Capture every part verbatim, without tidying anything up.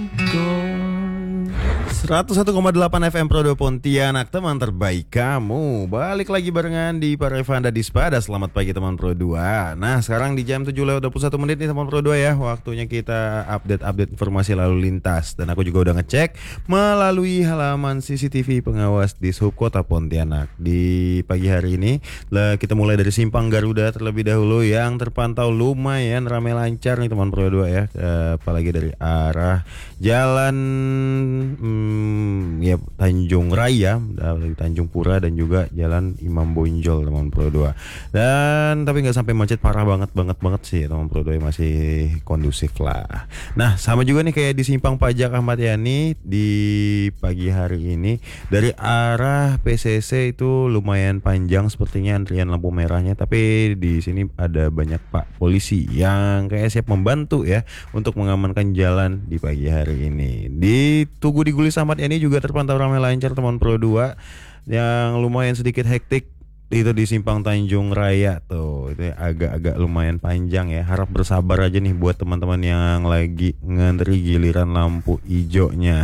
seratus satu koma delapan F M Pro dua Pontianak, teman terbaik kamu. Balik lagi barengan di Parevanda Dispada. Selamat pagi teman Pro dua. Nah, sekarang di jam tujuh lewat dua puluh satu menit nih teman Pro dua ya. Waktunya kita update-update informasi lalu lintas. Dan aku juga udah ngecek melalui halaman C C T V pengawas di Sub Kota Pontianak. Di pagi hari ini lah, kita mulai dari Simpang Garuda terlebih dahulu yang terpantau lumayan ramai lancar nih teman Pro dua ya. Eh, apalagi dari arah jalan hmm, Hmm, ya Tanjung Raya, dari Tanjung Pura dan juga Jalan Imam Bonjol teman Pro dua. Dan tapi nggak sampai macet parah banget banget banget sih teman Pro dua, masih kondusif lah. Nah, sama juga nih kayak di Simpang Pajak Ahmad Yani di pagi hari ini dari arah P C C itu lumayan panjang sepertinya antrian lampu merahnya, tapi di sini ada banyak Pak polisi yang kayak siap membantu ya untuk mengamankan jalan di pagi hari ini. Di Tugu di Gulis Ahmad Yani juga terpantau ramai lancar teman Pro dua. Yang lumayan sedikit hektik itu di Simpang Tanjung Raya tuh, itu agak-agak lumayan panjang ya. Harap bersabar aja nih buat teman-teman yang lagi ngantri giliran lampu hijaunya.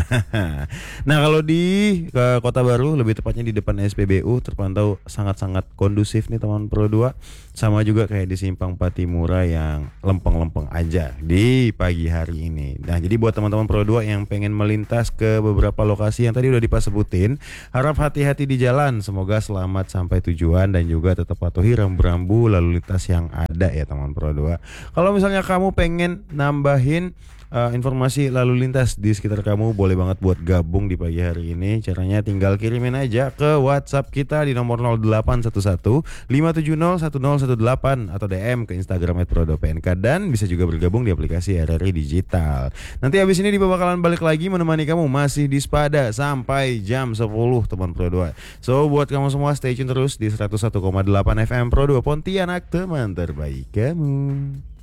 Nah, kalau di ke Kota Baru, lebih tepatnya di depan S P B U, terpantau sangat-sangat kondusif nih teman Pro dua. Sama juga kayak di Simpang Patimura yang lempeng-lempeng aja di pagi hari ini. Nah, jadi buat teman-teman Pro dua yang pengen melintas ke beberapa lokasi yang tadi udah Dipa sebutin, harap hati-hati di jalan. Semoga selamat sampai tujuan dan juga tetap patuhi rambu-rambu lalu lintas yang ada ya teman Pro dua. Kalau misalnya kamu pengen nambahin Uh, informasi lalu lintas di sekitar kamu, boleh banget buat gabung di pagi hari ini. Caranya tinggal kirimin aja ke WhatsApp kita di nomor nol delapan satu satu lima tujuh nol satu nol satu delapan atau D M ke Instagram at pro dua P N K, dan bisa juga bergabung di aplikasi R R I Digital. Nanti habis ini Dipa bakalan balik lagi menemani kamu masih di Spada sampai jam sepuluh teman Pro dua. So buat kamu semua stay tune terus di seratus satu koma delapan F M Pro dua Pontianak, teman terbaik kamu.